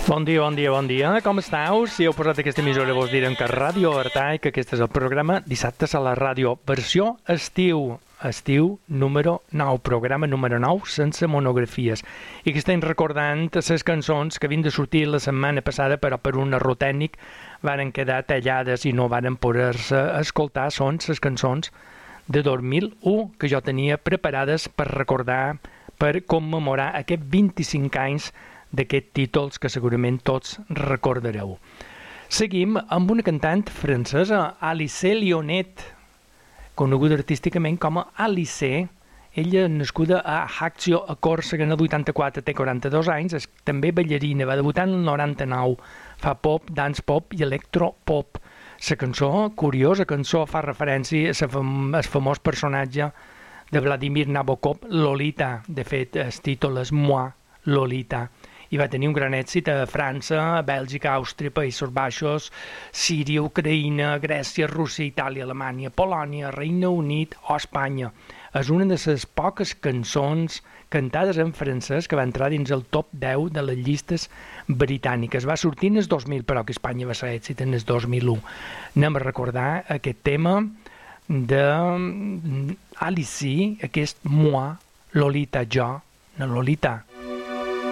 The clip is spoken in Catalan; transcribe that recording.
Bon dia, bon dia, bon dia. Com esteu? Si heu posat aquesta emissora vos direm que Ràdio Artà i que aquest és el programa Dissabtes a la ràdio, versió estiu. Estiu número 9, programa número 9, sense monografies. I que estem recordant les cançons que havien de sortir la setmana passada, però per un error tècnic varen quedar tallades i no varen poder-se escoltar. Són les cançons de 2001 que jo tenia preparades per recordar, per commemorar aquests 25 anys d'aquests títols que segurament tots recordareu. Seguim amb una cantant francesa, Alice Lionet, coneguda artísticament com a Alice. Ella, nascuda a Ajaccio, a Còrsega, en el 84, té 42 anys, és també ballarina, va debutar en el 99, fa pop, dance pop i electropop. La cançó, curiosa cançó, fa referència al famós personatge de Vladimir Nabokov, Lolita. De fet, el títol és Moi, Lolita. I va tenir un gran èxit a França, Bèlgica, Àustria, Països Baixos, Síria, Ucraïna, Grècia, Rússia, Itàlia, Alemanya, Polònia, Regne Unit o Espanya. És una de les poques cançons cantades en francès que va entrar dins el top 10 de les llistes britàniques. Va sortir en el 2000, però que Espanya va ser èxit en el 2001. Anem a recordar aquest tema d'Alice, aquest Moi, Lolita, jo, la Lolita.